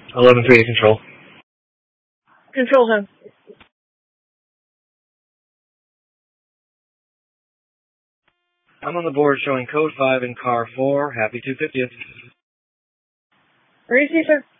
11-3 to control. Control him. I'm on the board showing code 5 in car 4. Happy 250th. Where is he, sir?